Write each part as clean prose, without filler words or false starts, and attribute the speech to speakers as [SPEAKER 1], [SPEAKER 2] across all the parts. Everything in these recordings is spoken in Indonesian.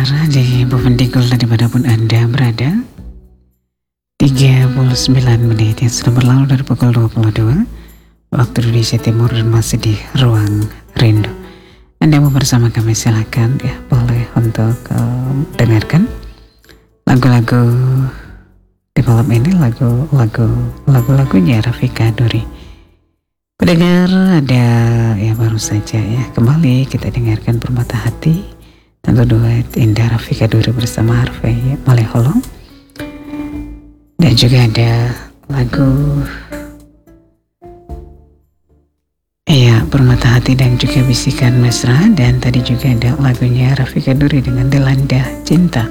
[SPEAKER 1] pendengar di Bumendikul dimanapun Anda berada, 39 menit yang sudah berlalu dari pukul 22 waktu Indonesia Timur dan masih di Ruang Rindu. Anda mau bersama kami, silakan ya, boleh untuk dengarkan lagu-lagu di malam ini, lagu-lagunya Rafika Duri. Pendengar, ada ya baru saja ya kembali kita dengarkan Permata Hati, tentu duet indah Rafika Duri bersama Harvey Maleholo. Dan juga ada lagu ya Permata Hati dan juga Bisikan Mesra. Dan tadi juga ada lagunya Rafika Duri dengan Dilanda Cinta.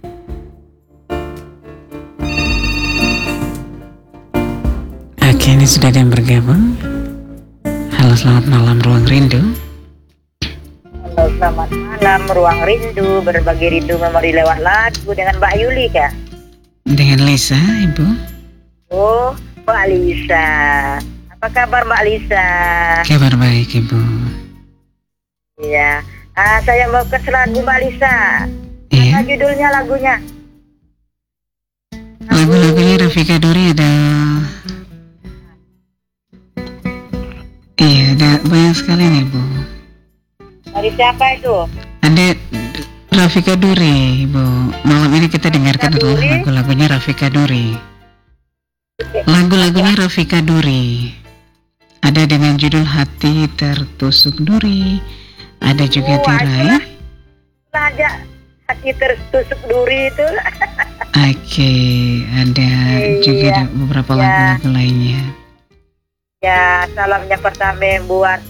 [SPEAKER 1] Oke, ini sudah ada yang bergabung. Halo, selamat malam Ruang Rindu.
[SPEAKER 2] Halo, selamat malam Ruang Rindu, berbagi rindu memori lewat lagu dengan Mbak Yuli, Kak.
[SPEAKER 1] Dengan Lisa, Ibu.
[SPEAKER 2] Oh, Mbak Lisa. Apa kabar Mbak Lisa?
[SPEAKER 1] Kabar baik, Ibu.
[SPEAKER 2] Iya. Saya mau ke lagu Mbak Lisa.
[SPEAKER 1] Iya.
[SPEAKER 2] Apa judulnya lagunya?
[SPEAKER 1] Lagu-lagunya Rafika Duri ada. Iya, ada banyak sekali nih, Bu.
[SPEAKER 2] Dari siapa itu?
[SPEAKER 1] Ada Rafika Duri, Bu. Malam ini kita dengarkan adalah lagu-lagunya Rafika Duri. Lagu-lagunya Rafika Duri. Ada dengan judul Hati Tertusuk Duri. Ada juga Tirai.
[SPEAKER 2] Ada Hati Tertusuk Duri itu.
[SPEAKER 1] Oke, ada juga ada beberapa lagu-lagu lainnya.
[SPEAKER 2] Ya, salamnya pertama buat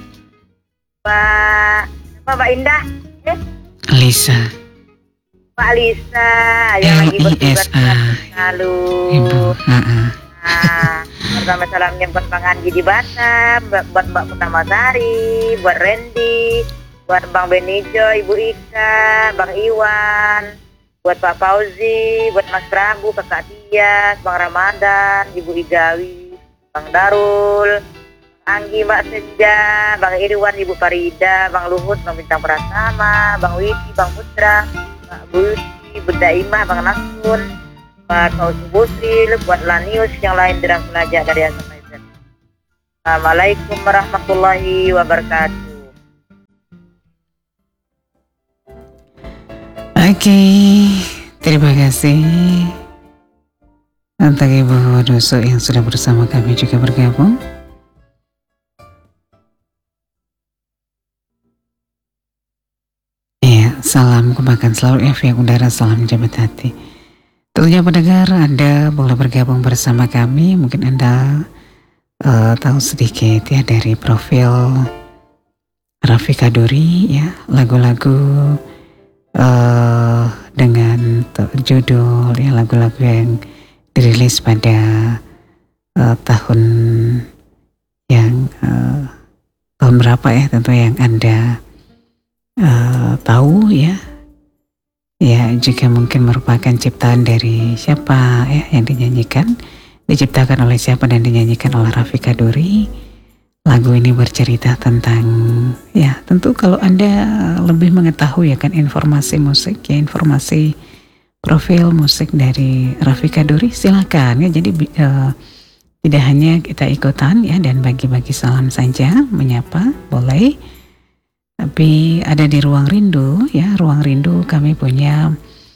[SPEAKER 2] Mbak Indah.
[SPEAKER 1] Lisa.
[SPEAKER 2] Mbak Lisa yang lagi bertugas lalu.
[SPEAKER 1] Ibu.
[SPEAKER 2] Pertama salamnya buat Bang Anji di Batam, buat Mbak Putama Sari, buat Randy, buat Bang Benijo, Ibu Ika, Bang Iwan, buat Pak Fauzi, buat Mas Prabu, Kakak Tias, Bang Ramadan, Ibu Igawi, Bang Darul, Anggi, Mbak Senja, Bang Irwan, Ibu Farida, Bang Luhut, Bang Bintang Pratama, Bang Widi, Bang Putra, Mbak Busi, Bunda Imah, Bang Nakun, buat Fauzi Busril, buat Lanius yang lain dirang pelajar dari Azamaizen. Assalamualaikum warahmatullahi wabarakatuh.
[SPEAKER 1] Oke, terima kasih untuk Ibu Doso yang sudah bersama kami juga bergabung. Salam kebaikan selalu yang udara, salam jabat hati. Tentunya pendengar, Anda boleh bergabung bersama kami. Mungkin Anda tahu sedikit ya dari profil Rafika Duri ya, lagu-lagu dengan judul ya, lagu-lagu yang dirilis pada tahun yang tahun berapa ya, tentu yang Anda tahu ya jika mungkin merupakan ciptaan dari siapa ya, yang diciptakan oleh siapa dan dinyanyikan oleh Rafika Duri. Lagu ini bercerita tentang ya, tentu kalau Anda lebih mengetahui ya kan informasi musik ya, informasi profil musik dari Rafika Duri, silakan ya. Jadi tidak hanya kita ikutan ya dan bagi-bagi salam saja, menyapa boleh. Tapi ada di Ruang Rindu ya, Ruang Rindu kami punya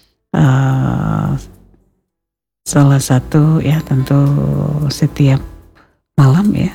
[SPEAKER 1] salah satu ya, tentu setiap malam ya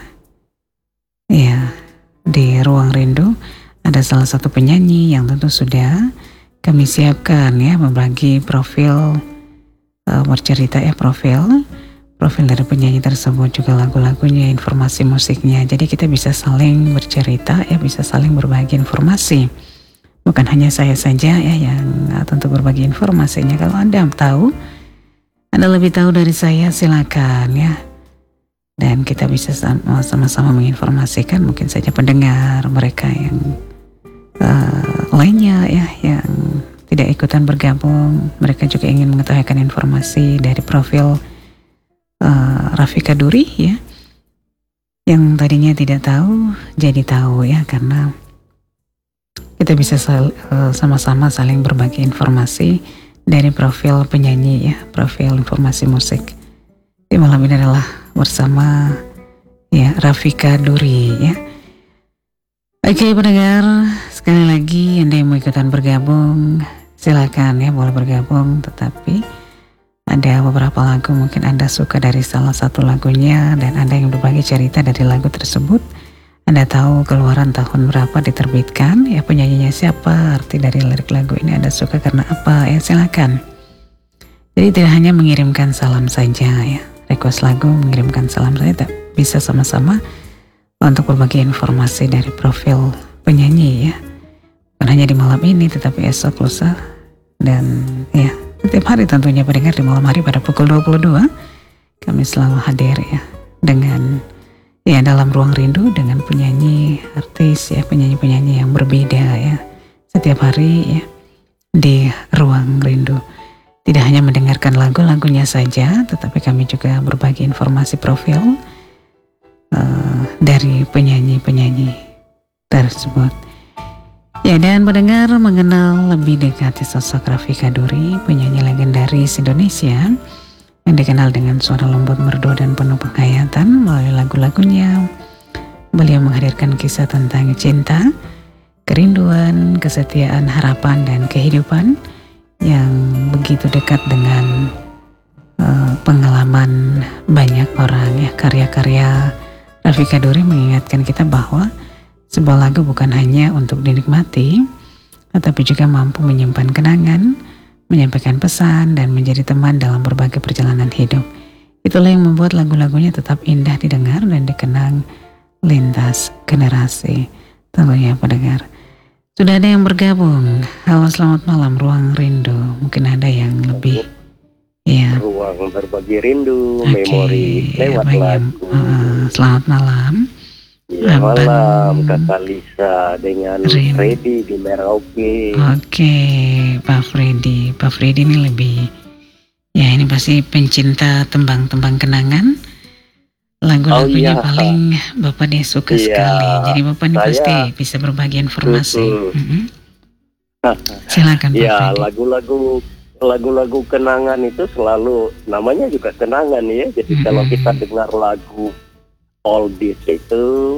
[SPEAKER 1] di Ruang Rindu ada salah satu penyanyi yang tentu sudah kami siapkan ya, membagi profil bercerita ya, profil dari penyanyi tersebut, juga lagu-lagunya, informasi musiknya. Jadi kita bisa saling bercerita ya, bisa saling berbagi informasi. Bukan hanya saya saja ya yang tentu berbagi informasinya. Kalau Anda tahu, Anda lebih tahu dari saya, silakan ya. Dan kita bisa sama-sama menginformasikan mungkin saja pendengar mereka yang lainnya ya, yang tidak ikutan bergabung. Mereka juga ingin mengetahui informasi dari profil Rafika Duri ya, yang tadinya tidak tahu jadi tahu ya, karena kita bisa sama-sama saling berbagi informasi dari profil penyanyi ya, profil informasi musik. Di malam ini adalah bersama ya Rafika Duri ya. Oke pendengar, sekali lagi Anda yang mau ikutan bergabung silakan ya, boleh bergabung, tetapi ada beberapa lagu mungkin Anda suka dari salah satu lagunya dan Anda yang berbagi cerita dari lagu tersebut. Anda tahu keluaran tahun berapa diterbitkan, ya penyanyinya siapa, arti dari lirik lagu ini Anda suka karena apa, ya silakan. Jadi tidak hanya mengirimkan salam saja ya, request lagu mengirimkan salam saja, tak bisa sama-sama untuk berbagi informasi dari profil penyanyi ya. Bukan hanya di malam ini, tetapi esok, lusa, dan ya setiap hari tentunya pendengar di malam hari pada pukul 22 kami selalu hadir ya dengan ya dalam ruang rindu dengan penyanyi artis ya, penyanyi-penyanyi yang berbeda ya setiap hari ya di ruang rindu. Tidak hanya mendengarkan lagu-lagunya saja, tetapi kami juga berbagi informasi profil dari penyanyi-penyanyi tersebut. Ya, dan pendengar mengenal lebih dekat sosok Rafika Duri, penyanyi legendaris Indonesia yang dikenal dengan suara lembut, merdu dan penuh penghayatan. Melalui lagu-lagunya, beliau menghadirkan kisah tentang cinta, kerinduan, kesetiaan, harapan dan kehidupan yang begitu dekat dengan pengalaman banyak orang ya. Karya-karya Rafika Duri mengingatkan kita bahwa sebuah lagu bukan hanya untuk dinikmati, tetapi juga mampu menyimpan kenangan, menyampaikan pesan, dan menjadi teman dalam berbagai perjalanan hidup. Itulah yang membuat lagu-lagunya tetap indah didengar dan dikenang lintas generasi. Tentunya pendengar. Sudah ada yang bergabung. Halo, selamat malam, Ruang Rindu. Mungkin ada yang lebih ya.
[SPEAKER 3] Ruang berbagi rindu, memori lewat lagu.
[SPEAKER 1] Selamat malam.
[SPEAKER 3] Ya, malam Kakak Lisa dengan Freddy di Merauke.
[SPEAKER 1] Oke, Pak Freddy. Pak Freddy ini lebih ya, ini pasti pencinta tembang-tembang kenangan. Lagu-lagunya paling Bapak dia suka sekali. Jadi Bapak ini pasti bisa berbagi informasi. Silakan Pak
[SPEAKER 3] Ya,
[SPEAKER 1] Freddy.
[SPEAKER 3] lagu-lagu kenangan itu selalu namanya juga kenangan ya. Jadi kalau kita dengar lagu oldies itu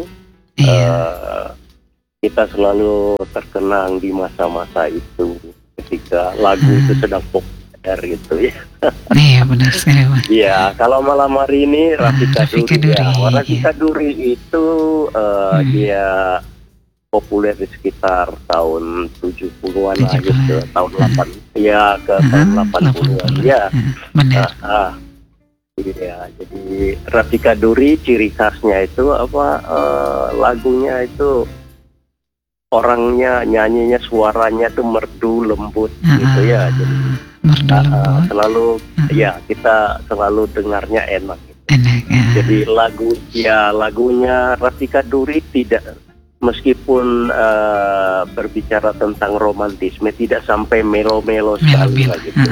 [SPEAKER 3] kita selalu terkenang di masa-masa itu ketika lagu itu sedang populer gitu ya.
[SPEAKER 1] Iya benar sekali Pak.
[SPEAKER 3] Ya, kalau malam hari ini Rafika Duri. Ya, Rafika Duri itu dia populer di sekitar tahun 70-an lah gitu, tahun 8 ya ke tahun 80-an ya.
[SPEAKER 1] Benar.
[SPEAKER 3] Iya, jadi Rafika Duri ciri khasnya itu apa, lagunya itu orangnya nyanyinya suaranya tuh merdu lembut gitu ya. Jadi
[SPEAKER 1] merdu lembut.
[SPEAKER 3] Selalu ya kita selalu dengarnya enak gitu. Jadi lagunya Rafika Duri tidak, meskipun berbicara tentang romantisme, tidak sampai melo-melo sekali lah gitu.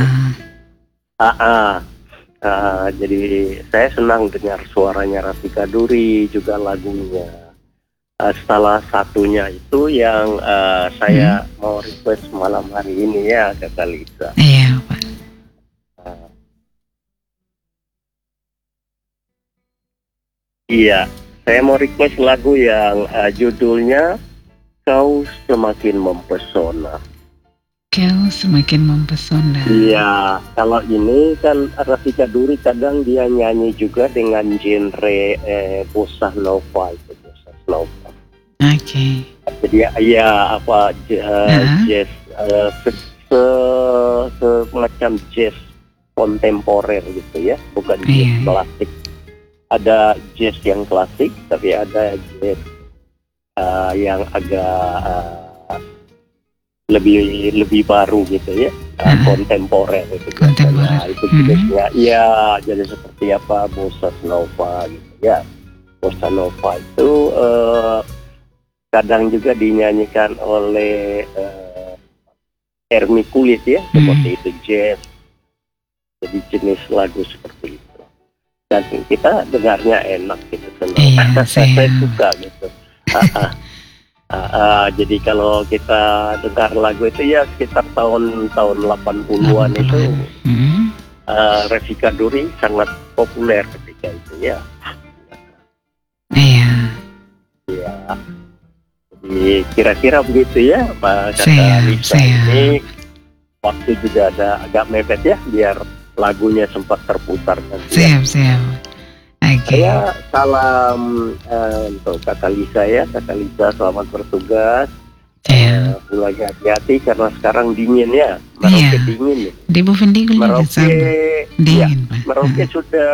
[SPEAKER 3] Jadi saya senang dengar suaranya Rafika Duri, juga lagunya. Salah satunya itu yang saya mau request malam hari ini ya Kakak Lisa.
[SPEAKER 1] Iya Pak.
[SPEAKER 3] Iya, saya mau request lagu yang judulnya Kau Semakin Mempesona.
[SPEAKER 1] Kau semakin mempesona.
[SPEAKER 3] Iya, kalau ini kan Rafika Duri kadang dia nyanyi juga dengan genre bossa nova itu, bossa nova.
[SPEAKER 1] Oke.
[SPEAKER 3] Jadi ya apa jazz semacam jazz kontemporer gitu ya, bukan jazz klasik. Ada jazz yang klasik, tapi ada jazz yang agak lebih baru gitu ya, kontemporer gitu.
[SPEAKER 1] Kontemporer.
[SPEAKER 3] Itu jenisnya ya, jadi seperti apa bossa nova gitu ya. Bossa nova itu kadang juga dinyanyikan oleh Ermi Kulit ya, seperti itu jazz. Jadi jenis lagu seperti itu. Dan kita dengarnya enak gitu, senang.
[SPEAKER 1] Iya,
[SPEAKER 3] saya suka gitu. Jadi kalau kita dengar lagu itu ya sekitar tahun 80-an itu Rafika Duri sangat populer ketika itu ya.
[SPEAKER 1] Iya.
[SPEAKER 3] Iya. Jadi kira-kira begitu ya Pak kata Lisa ini. Waktu juga ada agak mepet ya biar lagunya sempat terputar nanti.
[SPEAKER 1] Siap. Okay.
[SPEAKER 3] Saya salam untuk Kakak Lisa ya. Kakak Lisa selamat bertugas. Pulangnya hati-hati karena sekarang dingin ya. Merauke dingin.
[SPEAKER 1] Di Bovendigul
[SPEAKER 3] Merauke
[SPEAKER 1] dingin, Pak.
[SPEAKER 3] Merauke sudah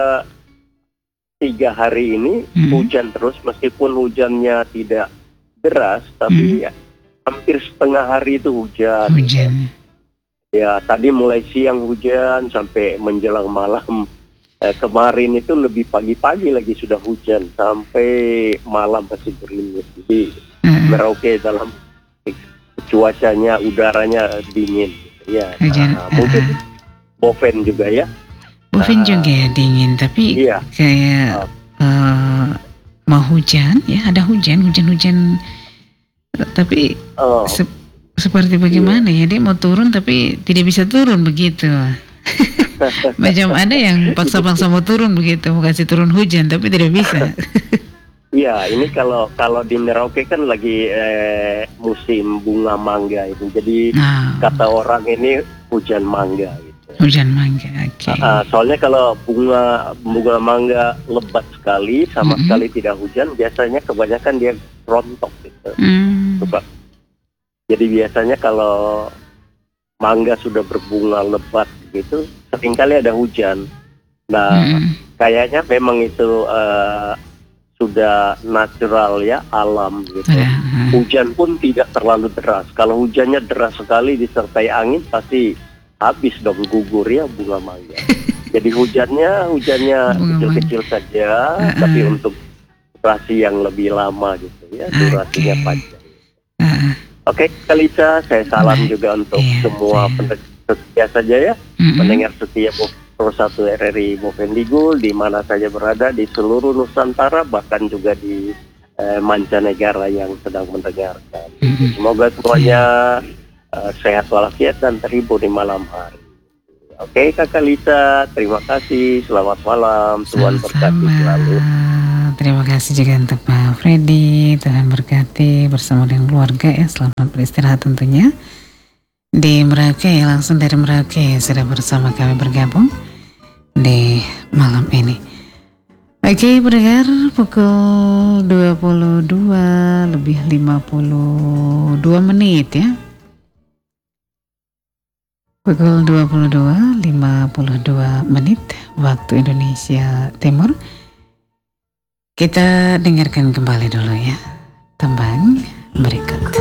[SPEAKER 3] 3 hari ini hujan terus meskipun hujannya tidak deras tapi hampir setengah hari itu hujan. Ya tadi mulai siang hujan sampai menjelang malam. Kemarin itu lebih pagi-pagi lagi sudah hujan sampai malam masih gerimis. Jadi Merauke dalam cuacanya udaranya dingin. Ya, mungkin Boven juga ya.
[SPEAKER 1] Boven juga ya dingin tapi kayak mau hujan ya ada hujan tapi seperti bagaimana ya dia mau turun tapi tidak bisa turun begitu. Macam ada yang paksa-paksa mau turun begitu, mau kasih turun hujan tapi tidak bisa.
[SPEAKER 3] Iya, ini kalau di Merauke kan lagi musim bunga mangga itu. Jadi kata orang ini hujan mangga gitu.
[SPEAKER 1] Hujan mangga, oke.
[SPEAKER 3] Soalnya kalau bunga mangga lebat sekali sama sekali tidak hujan, biasanya kebanyakan dia rontok gitu. Jadi biasanya kalau mangga sudah berbunga lebat gitu, seringkali ada hujan. Nah, kayaknya memang itu sudah natural ya, alam gitu. Hujan pun tidak terlalu deras. Kalau hujannya deras sekali disertai angin pasti habis dong, gugur ya bunga mangga. Jadi hujannya kecil-kecil saja, tapi untuk durasi yang lebih lama gitu ya, durasinya panjang. Oke, Kalisa, saya salam juga untuk semua pendengar setia saja ya, pendengar setia Pro 1 RRI Bovendigul di mana saja berada di seluruh Nusantara bahkan juga di mancanegara yang sedang mendengarkan. Semoga semuanya sehat walafiat dan terhibur di malam hari. Oke, Kakak Lisa, terima kasih. Selamat malam. Tuhan berkati selalu.
[SPEAKER 1] Terima kasih juga untuk Pak Freddy. Tuhan berkati bersama dengan keluarga ya. Selamat beristirahat tentunya. Di Merauke, langsung dari Merauke sudah bersama kami bergabung di malam ini. Oke, pendengar, pukul 22:52 ya. Pukul 22:52 waktu Indonesia Timur. Kita dengarkan kembali dulu ya tembang berikut.